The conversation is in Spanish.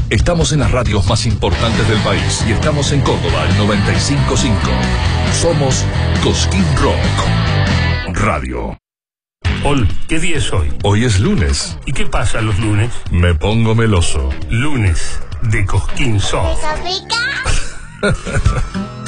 Estamos en las radios más importantes del país y estamos en Córdoba, el 95.5. Somos Cosquín Rock Radio. Ol, ¿qué día es hoy? Hoy es lunes. ¿Y qué pasa los lunes? Me pongo meloso. Lunes de Cosquín Rock. ¿Eso pica?